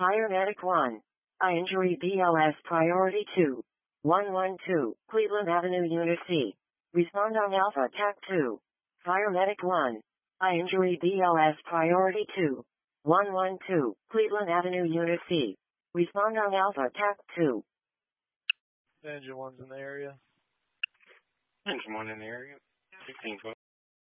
Fire Medic 1. Eye injury BLS priority 2. 112, Cleveland Avenue Unit C. Respond on Alpha TAC 2. Fire Medic 1. Eye injury BLS priority 2. 112, Cleveland Avenue Unit C. Respond on Alpha TAC 2. Engine 1's in the area. Engine 1 in the area. 1612.